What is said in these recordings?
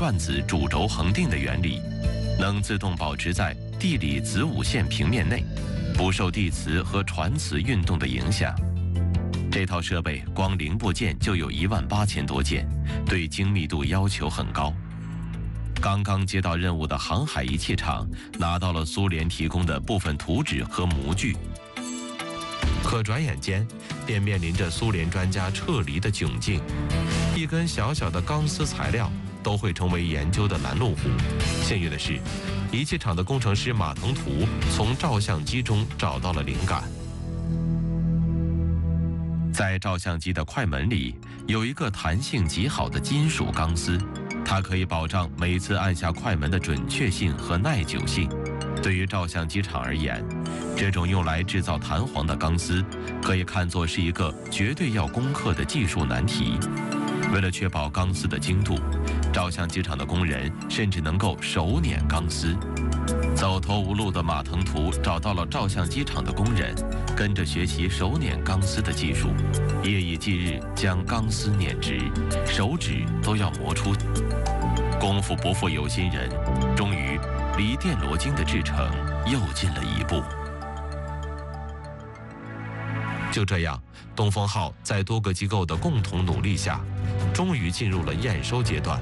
转子主轴恒定的原理，能自动保持在地理子午线平面内，不受地磁和船磁运动的影响。这套设备光零部件就有18000多件，对精密度要求很高。刚刚接到任务的航海仪器厂拿到了苏联提供的部分图纸和模具，可转眼间便面临着苏联专家撤离的窘境。一根小小的钢丝材料都会成为研究的拦路虎。幸运的是，仪器厂的工程师马腾图从照相机中找到了灵感。在照相机的快门里有一个弹性极好的金属钢丝，它可以保障每次按下快门的准确性和耐久性。对于照相机厂而言，这种用来制造弹簧的钢丝可以看作是一个绝对要攻克的技术难题。为了确保钢丝的精度，照相机厂的工人甚至能够手捻钢丝。走投无路的马腾图找到了照相机厂的工人，跟着学习手捻钢丝的技术，夜以继日将钢丝捻直，手指都要磨出。功夫不负有心人，终于离电罗经的制成又近了一步。就这样，东风号在多个机构的共同努力下，终于进入了验收阶段。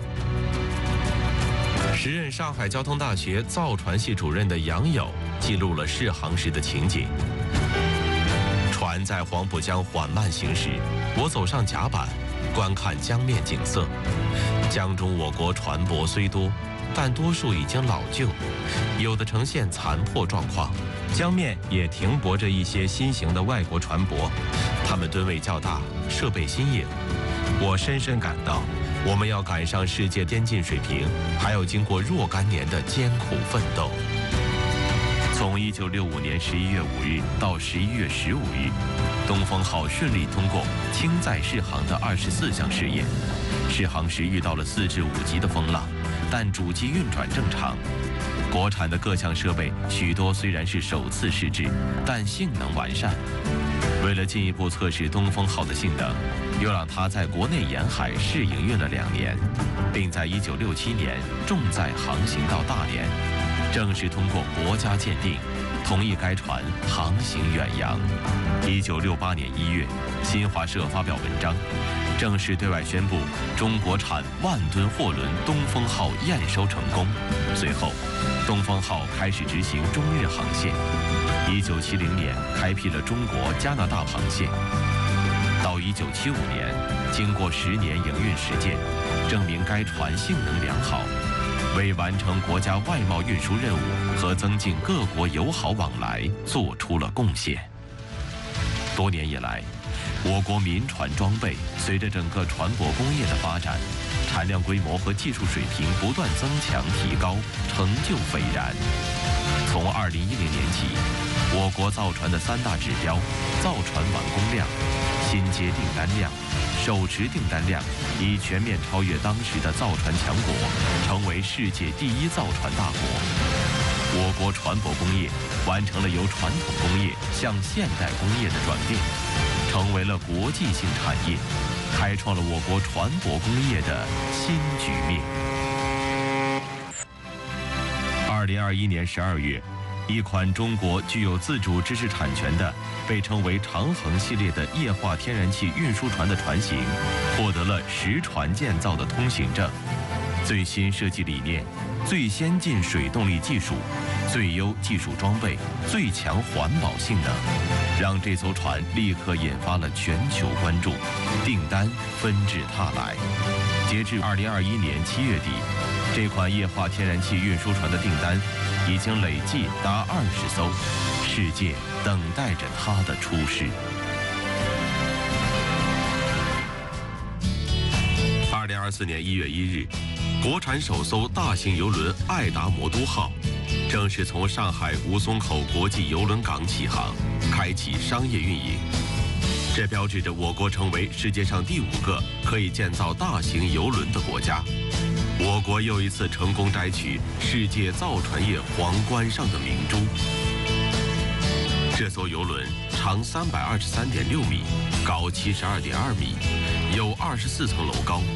时任上海交通大学造船系主任的杨友记录了试航时的情景。船在黄浦江缓慢行驶，我走上甲板，观看江面景色。江中我国船舶虽多，但多数已经老旧，有的呈现残破状况。江面也停泊着一些新型的外国船舶，它们吨位较大，设备新颖。我深深感到，我们要赶上世界先进水平，还要经过若干年的艰苦奋斗。从1965年11月5日到11月15日，东风号顺利通过轻载试航的24项试验。试航时遇到了4至5级的风浪，但主机运转正常。国产的各项设备许多虽然是首次试制，但性能完善。为了进一步测试东风号的性能，又让它在国内沿海试营运了2年，并在1967年重载航行到大连，正式通过国家鉴定，同意该船航行远洋。1968年1月，新华社发表文章，正式对外宣布中国产万吨货轮东风号验收成功。随后，东风号开始执行中日航线。1970年开辟了中国加拿大航线。到1975年，经过10年营运实践，证明该船性能良好，为完成国家外贸运输任务和增进各国友好往来做出了贡献。多年以来，我国民船装备随着整个船舶工业的发展，产量规模和技术水平不断增强提高，成就斐然。从2010年起，我国造船的3大指标——造船完工量、新接订单量、手持订单量，已全面超越当时的造船强国，成为世界第1造船大国。我国船舶工业完成了由传统工业向现代工业的转变，成为了国际性产业，开创了我国船舶工业的新局面。2021年12月，一款中国具有自主知识产权的被称为长衡系列的液化天然气运输船的船型，获得了实船建造的通行证。最新设计理念、最先进水动力技术、最优技术装备、最强环保性能，让这艘船立刻引发了全球关注，订单纷至沓来。截至2021年7月底，这款液化天然气运输船的订单已经累计达20艘，世界等待着它的出世。2024年1月1日，国产首艘大型邮轮爱达魔都号正式从上海吴淞口国际邮轮港起航，开启商业运营。这标志着我国成为世界上第5个可以建造大型邮轮的国家。我国又一次成功摘取世界造船业皇冠上的明珠。这艘邮轮长323.6米，高72.2米，有24层楼高，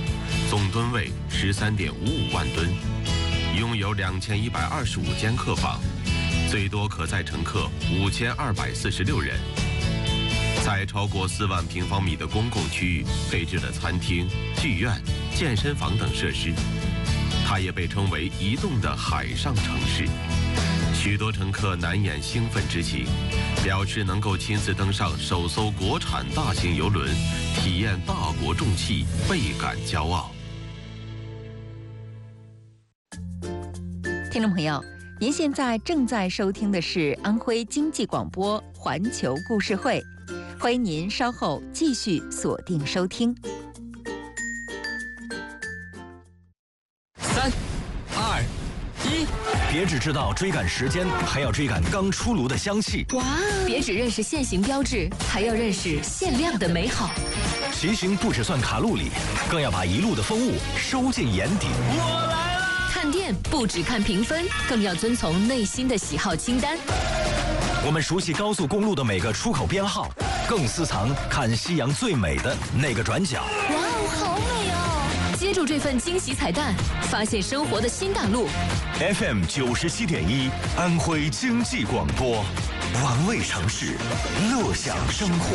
总吨位13.55万吨，拥有2125间客房，最多可载乘客5246人。在超过4万平方米的公共区域配置了餐厅、剧院、健身房等设施。它也被称为移动的海上城市。许多乘客难掩兴奋之情，表示能够亲自登上首艘国产大型邮轮，体验大国重器，倍感骄傲。 听众朋友，您现在正在收听的是安徽经济广播环球故事会，欢迎您稍后继续锁定收听。 3、2、1，别只知道追赶时间，还要追赶刚出炉的香气。 哇！别只认识限行标志，还要认识限量的美好。 骑行不只算卡路里，更要把一路的风物收进眼底。我来了！ 看店不只看评分，更要遵从内心的喜好清单。 我们熟悉高速公路的每个出口编号，更私藏看夕阳最美的那个转角。 哇哦，好美哦！接住这份惊喜彩蛋，发现生活的新大陆。 FM 97.1，安徽经济广播，玩味城市，乐享生活。